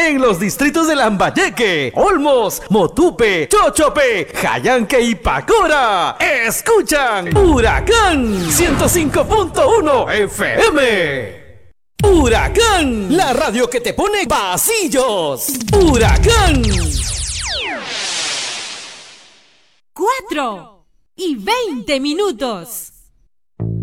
en los distritos de Lambayeque, Olmos, Motupe, Chochope, Jayanque y Pacora. Escuchan Huracán 105.1 FM. Huracán, la radio que te pone pasillos. Huracán. 4:20.